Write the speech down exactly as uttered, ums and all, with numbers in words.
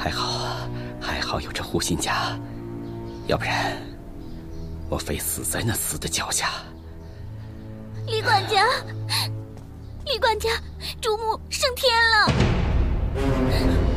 还好，还好有这护心甲，要不然我非死在那厮的脚下。 李管家，李管家，主母升天了。